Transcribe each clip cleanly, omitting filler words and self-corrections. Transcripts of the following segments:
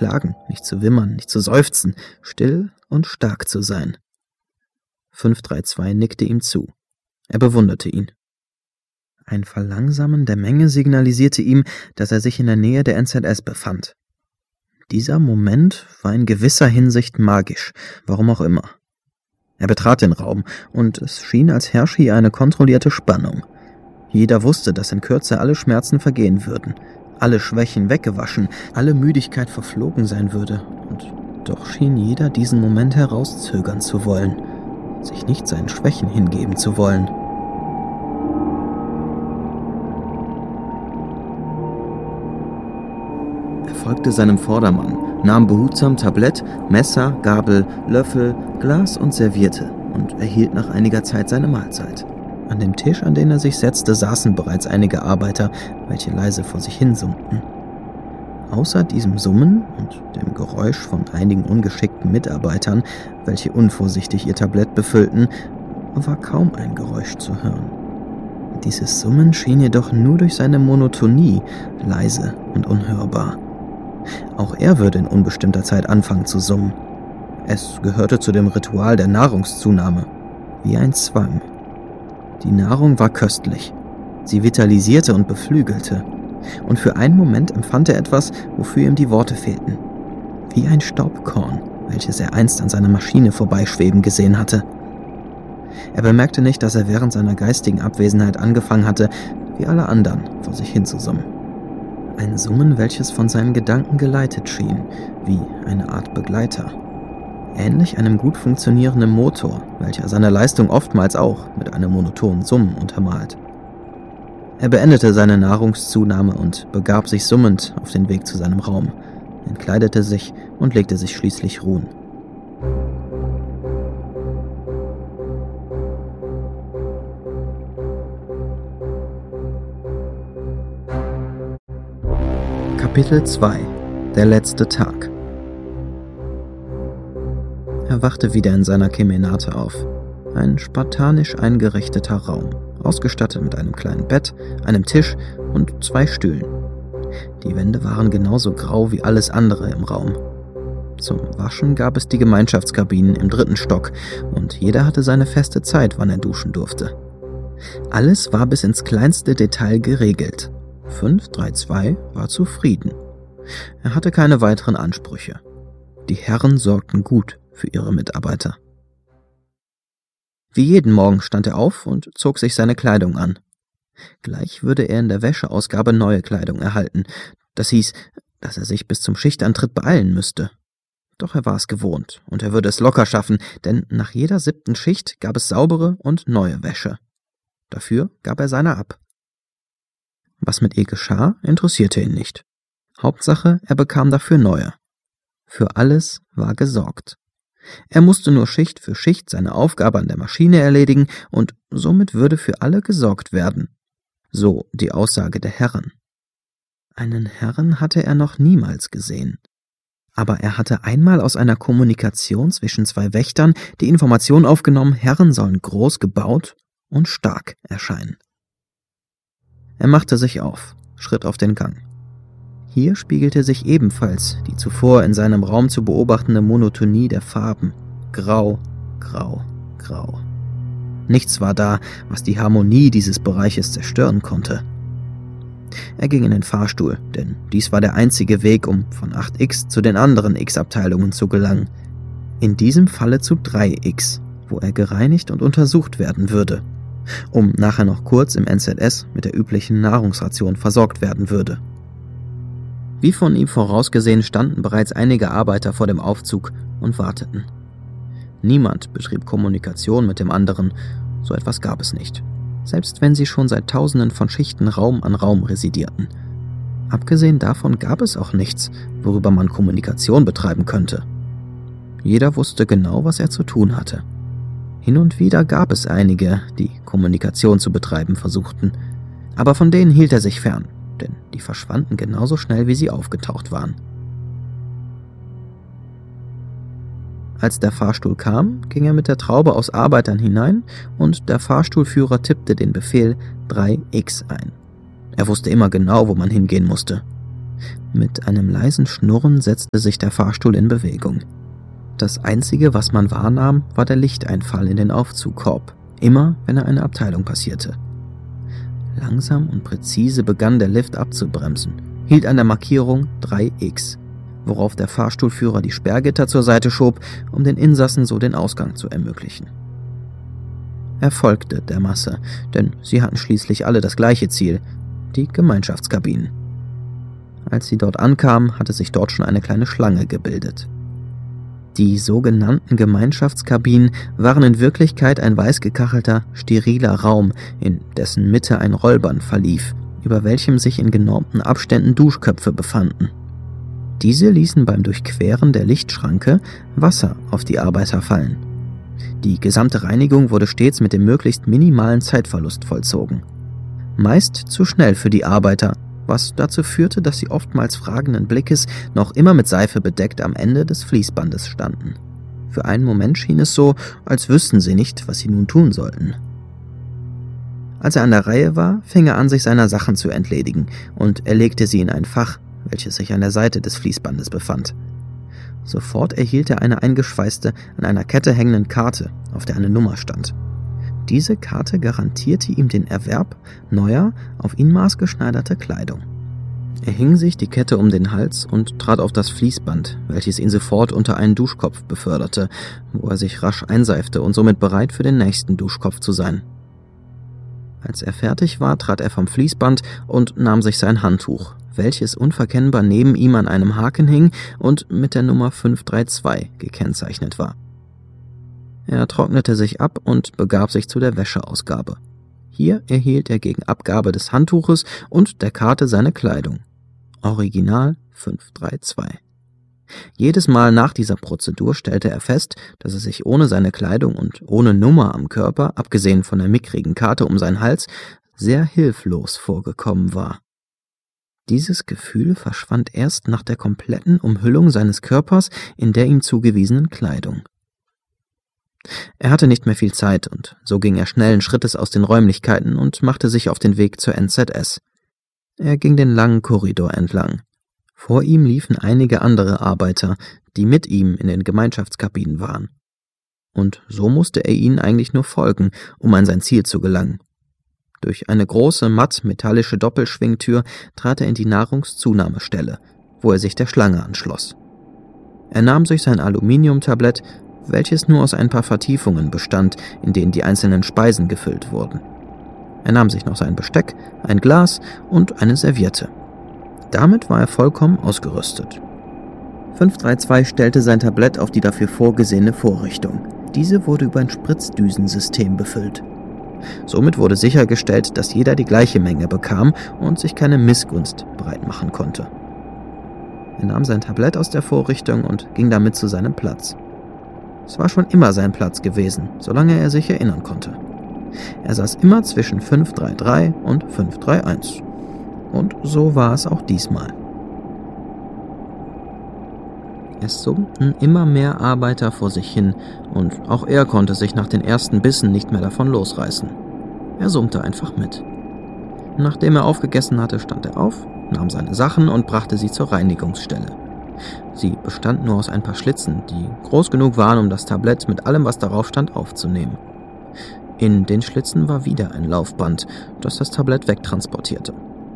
klagen, nicht zu wimmern, nicht zu seufzen, still und stark zu sein. 532 nickte ihm zu. Er bewunderte ihn. Ein Verlangsamen der Menge signalisierte ihm, dass er sich in der Nähe der NZS befand. Dieser Moment war in gewisser Hinsicht magisch, warum auch immer. Er betrat den Raum, und es schien, als herrsche hier eine kontrollierte Spannung. Jeder wusste, dass in Kürze alle Schmerzen vergehen würden, alle Schwächen weggewaschen, alle Müdigkeit verflogen sein würde, und doch schien jeder diesen Moment herauszögern zu wollen, sich nicht seinen Schwächen hingeben zu wollen. Er folgte seinem Vordermann, nahm behutsam Tablett, Messer, Gabel, Löffel, Glas und Serviette und erhielt nach einiger Zeit seine Mahlzeit. An dem Tisch, an den er sich setzte, saßen bereits einige Arbeiter, welche leise vor sich hin summten. Außer diesem Summen und dem Geräusch von einigen ungeschickten Mitarbeitern, welche unvorsichtig ihr Tablett befüllten, war kaum ein Geräusch zu hören. Dieses Summen schien jedoch nur durch seine Monotonie leise und unhörbar. Auch er würde in unbestimmter Zeit anfangen zu summen. Es gehörte zu dem Ritual der Nahrungszunahme, wie ein Zwang. Die Nahrung war köstlich. Sie vitalisierte und beflügelte. Und für einen Moment empfand er etwas, wofür ihm die Worte fehlten. Wie ein Staubkorn, welches er einst an seiner Maschine vorbeischweben gesehen hatte. Er bemerkte nicht, dass er während seiner geistigen Abwesenheit angefangen hatte, wie alle anderen, vor sich hin zu summen. Ein Summen, welches von seinen Gedanken geleitet schien, wie eine Art Begleiter. Ähnlich einem gut funktionierenden Motor, welcher seine Leistung oftmals auch mit einem monotonen Summen untermalt. Er beendete seine Nahrungszunahme und begab sich summend auf den Weg zu seinem Raum, entkleidete sich und legte sich schließlich ruhen. Kapitel 2 – Der letzte Tag. Er wachte wieder in seiner Kemenate auf. Ein spartanisch eingerichteter Raum, ausgestattet mit einem kleinen Bett, einem Tisch und 2 Stühlen. Die Wände waren genauso grau wie alles andere im Raum. Zum Waschen gab es die Gemeinschaftskabinen im 3. Stock und jeder hatte seine feste Zeit, wann er duschen durfte. Alles war bis ins kleinste Detail geregelt. 532 war zufrieden. Er hatte keine weiteren Ansprüche. Die Herren sorgten gut für ihre Mitarbeiter. Wie jeden Morgen stand er auf und zog sich seine Kleidung an. Gleich würde er in der Wäscheausgabe neue Kleidung erhalten. Das hieß, dass er sich bis zum Schichtantritt beeilen müsste. Doch er war es gewohnt und er würde es locker schaffen, denn nach jeder 7. Schicht gab es saubere und neue Wäsche. Dafür gab er seine ab. Was mit ihr geschah, interessierte ihn nicht. Hauptsache, er bekam dafür neue. Für alles war gesorgt. Er musste nur Schicht für Schicht seine Aufgabe an der Maschine erledigen und somit würde für alle gesorgt werden. So die Aussage der Herren. Einen Herren hatte er noch niemals gesehen. Aber er hatte einmal aus einer Kommunikation zwischen 2 Wächtern die Information aufgenommen, Herren sollen groß gebaut und stark erscheinen. Er machte sich auf, schritt auf den Gang. Hier spiegelte sich ebenfalls die zuvor in seinem Raum zu beobachtende Monotonie der Farben. Grau, grau, grau. Nichts war da, was die Harmonie dieses Bereiches zerstören konnte. Er ging in den Fahrstuhl, denn dies war der einzige Weg, um von 8X zu den anderen X-Abteilungen zu gelangen. In diesem Falle zu 3X, wo er gereinigt und untersucht werden würde, um nachher noch kurz im NZS mit der üblichen Nahrungsration versorgt werden würde. Wie von ihm vorausgesehen standen bereits einige Arbeiter vor dem Aufzug und warteten. Niemand betrieb Kommunikation mit dem anderen, so etwas gab es nicht, selbst wenn sie schon seit Tausenden von Schichten Raum an Raum residierten. Abgesehen davon gab es auch nichts, worüber man Kommunikation betreiben könnte. Jeder wusste genau, was er zu tun hatte. Hin und wieder gab es einige, die Kommunikation zu betreiben versuchten, aber von denen hielt er sich fern, denn die verschwanden genauso schnell, wie sie aufgetaucht waren. Als der Fahrstuhl kam, ging er mit der Traube aus Arbeitern hinein und der Fahrstuhlführer tippte den Befehl 3X ein. Er wusste immer genau, wo man hingehen musste. Mit einem leisen Schnurren setzte sich der Fahrstuhl in Bewegung. Das Einzige, was man wahrnahm, war der Lichteinfall in den Aufzugkorb, immer wenn er eine Abteilung passierte. Langsam und präzise begann der Lift abzubremsen, hielt an der Markierung 3X, worauf der Fahrstuhlführer die Sperrgitter zur Seite schob, um den Insassen so den Ausgang zu ermöglichen. Er folgte der Masse, denn sie hatten schließlich alle das gleiche Ziel, die Gemeinschaftskabinen. Als sie dort ankamen, hatte sich dort schon eine kleine Schlange gebildet. Die sogenannten Gemeinschaftskabinen waren in Wirklichkeit ein weiß gekachelter, steriler Raum, in dessen Mitte ein Rollband verlief, über welchem sich in genormten Abständen Duschköpfe befanden. Diese ließen beim Durchqueren der Lichtschranke Wasser auf die Arbeiter fallen. Die gesamte Reinigung wurde stets mit dem möglichst minimalen Zeitverlust vollzogen. Meist zu schnell für die Arbeiter, was dazu führte, dass sie oftmals fragenden Blickes noch immer mit Seife bedeckt am Ende des Fließbandes standen. Für einen Moment schien es so, als wüssten sie nicht, was sie nun tun sollten. Als er an der Reihe war, fing er an, sich seiner Sachen zu entledigen, und er legte sie in ein Fach, welches sich an der Seite des Fließbandes befand. Sofort erhielt er eine eingeschweißte, an einer Kette hängende Karte, auf der eine Nummer stand. Diese Karte garantierte ihm den Erwerb neuer, auf ihn maßgeschneiderter Kleidung. Er hing sich die Kette um den Hals und trat auf das Fließband, welches ihn sofort unter einen Duschkopf beförderte, wo er sich rasch einseifte und somit bereit für den nächsten Duschkopf zu sein. Als er fertig war, trat er vom Fließband und nahm sich sein Handtuch, welches unverkennbar neben ihm an einem Haken hing und mit der Nummer 532 gekennzeichnet war. Er trocknete sich ab und begab sich zu der Wäscheausgabe. Hier erhielt er gegen Abgabe des Handtuches und der Karte seine Kleidung. Original 532. Jedes Mal nach dieser Prozedur stellte er fest, dass er sich ohne seine Kleidung und ohne Nummer am Körper, abgesehen von der mickrigen Karte um seinen Hals, sehr hilflos vorgekommen war. Dieses Gefühl verschwand erst nach der kompletten Umhüllung seines Körpers in der ihm zugewiesenen Kleidung. Er hatte nicht mehr viel Zeit, und so ging er schnellen Schrittes aus den Räumlichkeiten und machte sich auf den Weg zur NZS. Er ging den langen Korridor entlang. Vor ihm liefen einige andere Arbeiter, die mit ihm in den Gemeinschaftskabinen waren. Und so musste er ihnen eigentlich nur folgen, um an sein Ziel zu gelangen. Durch eine große, matt metallische Doppelschwingtür trat er in die Nahrungszunahmestelle, wo er sich der Schlange anschloss. Er nahm sich sein Aluminiumtablett, welches nur aus ein paar Vertiefungen bestand, in denen die einzelnen Speisen gefüllt wurden. Er nahm sich noch sein Besteck, ein Glas und eine Serviette. Damit war er vollkommen ausgerüstet. 532 stellte sein Tablett auf die dafür vorgesehene Vorrichtung. Diese wurde über ein Spritzdüsensystem befüllt. Somit wurde sichergestellt, dass jeder die gleiche Menge bekam und sich keine Missgunst breit machen konnte. Er nahm sein Tablett aus der Vorrichtung und ging damit zu seinem Platz. Es war schon immer sein Platz gewesen, solange er sich erinnern konnte. Er saß immer zwischen 533 und 531. Und so war es auch diesmal. Es summten immer mehr Arbeiter vor sich hin, und auch er konnte sich nach den ersten Bissen nicht mehr davon losreißen. Er summte einfach mit. Nachdem er aufgegessen hatte, stand er auf, nahm seine Sachen und brachte sie zur Reinigungsstelle. Sie bestand nur aus ein paar Schlitzen, die groß genug waren, um das Tablett mit allem, was darauf stand, aufzunehmen. In den Schlitzen war wieder ein Laufband, das das Tablett wegtransportierte.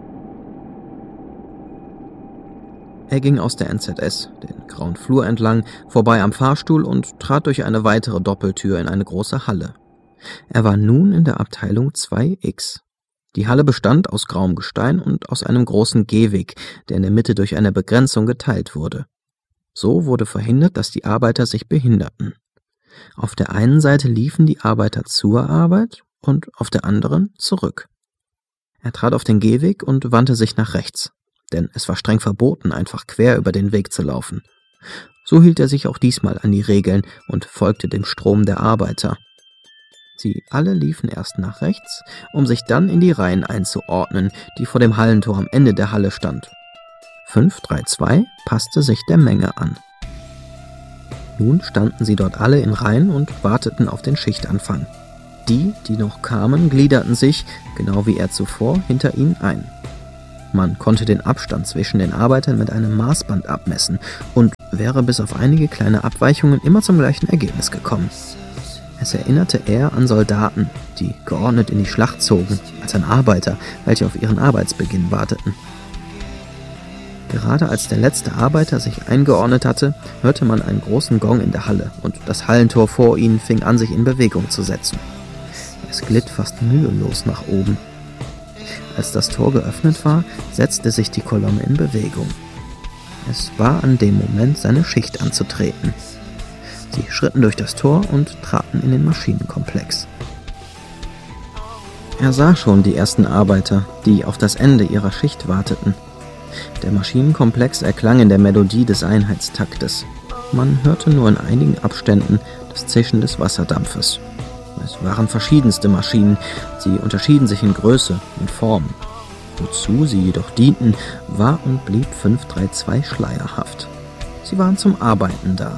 Er ging aus der NZS, den grauen Flur entlang, vorbei am Fahrstuhl und trat durch eine weitere Doppeltür in eine große Halle. Er war nun in der Abteilung 2X. Die Halle bestand aus grauem Gestein und aus einem großen Gehweg, der in der Mitte durch eine Begrenzung geteilt wurde. So wurde verhindert, dass die Arbeiter sich behinderten. Auf der einen Seite liefen die Arbeiter zur Arbeit und auf der anderen zurück. Er trat auf den Gehweg und wandte sich nach rechts, denn es war streng verboten, einfach quer über den Weg zu laufen. So hielt er sich auch diesmal an die Regeln und folgte dem Strom der Arbeiter. Sie alle liefen erst nach rechts, um sich dann in die Reihen einzuordnen, die vor dem Hallentor am Ende der Halle stand. 532 passte sich der Menge an. Nun standen sie dort alle in Reihen und warteten auf den Schichtanfang. Die noch kamen, gliederten sich, genau wie er zuvor, hinter ihnen ein. Man konnte den Abstand zwischen den Arbeitern mit einem Maßband abmessen und wäre bis auf einige kleine Abweichungen immer zum gleichen Ergebnis gekommen. Es erinnerte eher an Soldaten, die geordnet in die Schlacht zogen, als an Arbeiter, welche auf ihren Arbeitsbeginn warteten. Gerade als der letzte Arbeiter sich eingeordnet hatte, hörte man einen großen Gong in der Halle und das Hallentor vor ihnen fing an, sich in Bewegung zu setzen. Es glitt fast mühelos nach oben. Als das Tor geöffnet war, setzte sich die Kolonne in Bewegung. Es war an dem Moment, seine Schicht anzutreten. Sie schritten durch das Tor und traten in den Maschinenkomplex. Er sah schon die ersten Arbeiter, die auf das Ende ihrer Schicht warteten. Der Maschinenkomplex erklang in der Melodie des Einheitstaktes. Man hörte nur in einigen Abständen das Zischen des Wasserdampfes. Es waren verschiedenste Maschinen, sie unterschieden sich in Größe und Form. Wozu sie jedoch dienten, war und blieb 532 schleierhaft. Sie waren zum Arbeiten da.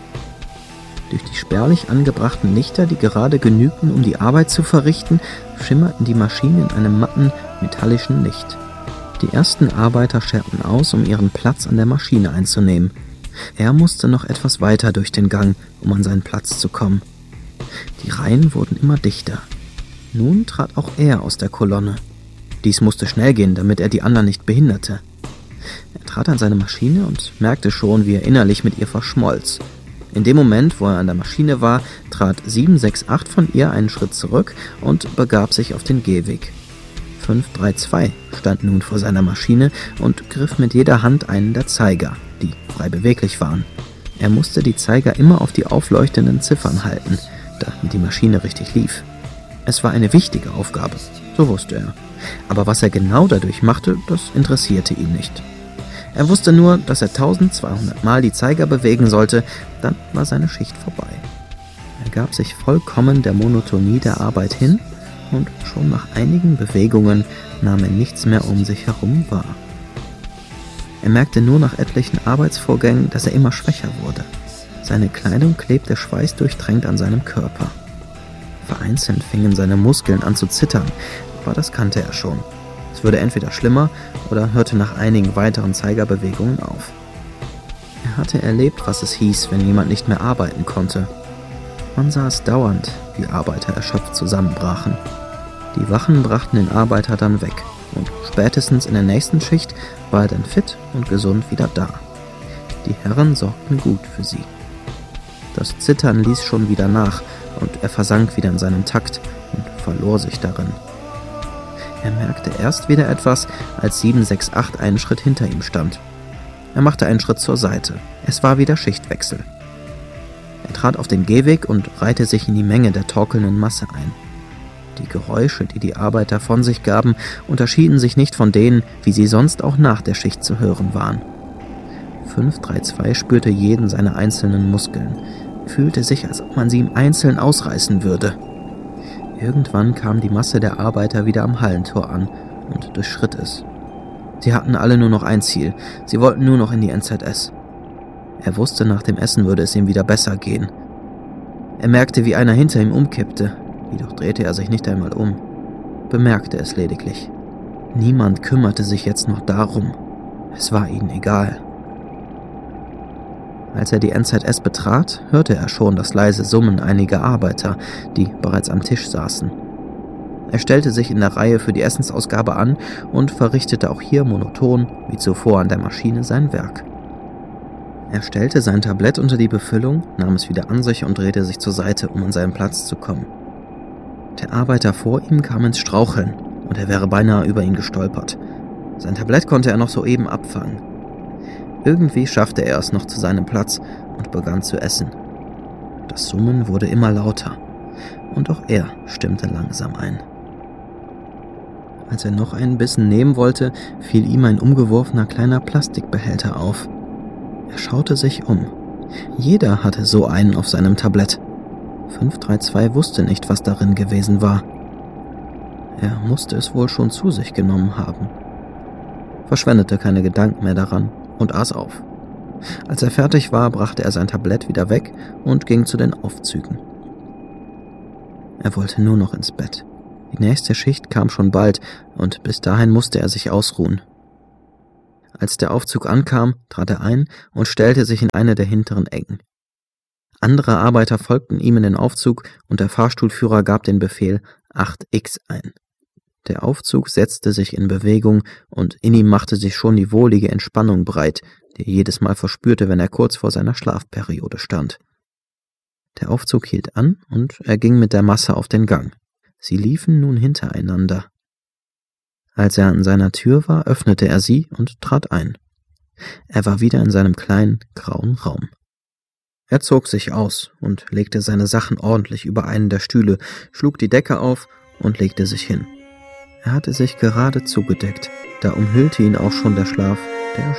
Durch die spärlich angebrachten Lichter, die gerade genügten, um die Arbeit zu verrichten, schimmerten die Maschinen in einem matten, metallischen Licht. Die ersten Arbeiter scherten aus, um ihren Platz an der Maschine einzunehmen. Er musste noch etwas weiter durch den Gang, um an seinen Platz zu kommen. Die Reihen wurden immer dichter. Nun trat auch er aus der Kolonne. Dies musste schnell gehen, damit er die anderen nicht behinderte. Er trat an seine Maschine und merkte schon, wie er innerlich mit ihr verschmolz. In dem Moment, wo er an der Maschine war, trat 768 von ihr einen Schritt zurück und begab sich auf den Gehweg. 532 stand nun vor seiner Maschine und griff mit jeder Hand einen der Zeiger, die frei beweglich waren. Er musste die Zeiger immer auf die aufleuchtenden Ziffern halten, damit die Maschine richtig lief. Es war eine wichtige Aufgabe, so wusste er. Aber was er genau dadurch machte, das interessierte ihn nicht. Er wusste nur, dass er 1200 Mal die Zeiger bewegen sollte, dann war seine Schicht vorbei. Er gab sich vollkommen der Monotonie der Arbeit hin und schon nach einigen Bewegungen nahm er nichts mehr um sich herum wahr. Er merkte nur nach etlichen Arbeitsvorgängen, dass er immer schwächer wurde. Seine Kleidung klebte schweißdurchtränkt an seinem Körper. Vereinzelt fingen seine Muskeln an zu zittern, aber das kannte er schon. Es wurde entweder schlimmer oder hörte nach einigen weiteren Zeigerbewegungen auf. Er hatte erlebt, was es hieß, wenn jemand nicht mehr arbeiten konnte. Man sah es dauernd, wie Arbeiter erschöpft zusammenbrachen. Die Wachen brachten den Arbeiter dann weg und spätestens in der nächsten Schicht war er dann fit und gesund wieder da. Die Herren sorgten gut für sie. Das Zittern ließ schon wieder nach und er versank wieder in seinen Takt und verlor sich darin. Er merkte erst wieder etwas, als 768 einen Schritt hinter ihm stand. Er machte einen Schritt zur Seite. Es war wieder Schichtwechsel. Er trat auf den Gehweg und reihte sich in die Menge der torkelnden Masse ein. Die Geräusche, die die Arbeiter von sich gaben, unterschieden sich nicht von denen, wie sie sonst auch nach der Schicht zu hören waren. 532 spürte jeden seiner einzelnen Muskeln, fühlte sich, als ob man sie ihm einzeln ausreißen würde. Irgendwann kam die Masse der Arbeiter wieder am Hallentor an und durchschritt es. Sie hatten alle nur noch ein Ziel, sie wollten nur noch in die NZS. Er wusste, nach dem Essen würde es ihm wieder besser gehen. Er merkte, wie einer hinter ihm umkippte, jedoch drehte er sich nicht einmal um, bemerkte es lediglich. Niemand kümmerte sich jetzt noch darum, es war ihnen egal. Als er die NZS betrat, hörte er schon das leise Summen einiger Arbeiter, die bereits am Tisch saßen. Er stellte sich in der Reihe für die Essensausgabe an und verrichtete auch hier monoton, wie zuvor an der Maschine, sein Werk. Er stellte sein Tablett unter die Befüllung, nahm es wieder an sich und drehte sich zur Seite, um an seinen Platz zu kommen. Der Arbeiter vor ihm kam ins Straucheln und er wäre beinahe über ihn gestolpert. Sein Tablett konnte er noch soeben abfangen. Irgendwie schaffte er es noch zu seinem Platz und begann zu essen. Das Summen wurde immer lauter und auch er stimmte langsam ein. Als er noch einen Bissen nehmen wollte, fiel ihm ein umgeworfener kleiner Plastikbehälter auf. Er schaute sich um. Jeder hatte so einen auf seinem Tablett. 532 wusste nicht, was darin gewesen war. Er musste es wohl schon zu sich genommen haben. Verschwendete keine Gedanken mehr daran und aß auf. Als er fertig war, brachte er sein Tablett wieder weg und ging zu den Aufzügen. Er wollte nur noch ins Bett. Die nächste Schicht kam schon bald und bis dahin musste er sich ausruhen. Als der Aufzug ankam, trat er ein und stellte sich in eine der hinteren Ecken. Andere Arbeiter folgten ihm in den Aufzug und der Fahrstuhlführer gab den Befehl 8x ein. Der Aufzug setzte sich in Bewegung und in ihm machte sich schon die wohlige Entspannung breit, die er jedes Mal verspürte, wenn er kurz vor seiner Schlafperiode stand. Der Aufzug hielt an und er ging mit der Masse auf den Gang. Sie liefen nun hintereinander. Als er an seiner Tür war, öffnete er sie und trat ein. Er war wieder in seinem kleinen, grauen Raum. Er zog sich aus und legte seine Sachen ordentlich über einen der Stühle, schlug die Decke auf und legte sich hin. Er hatte sich gerade zugedeckt, da umhüllte ihn auch schon der Schlaf, der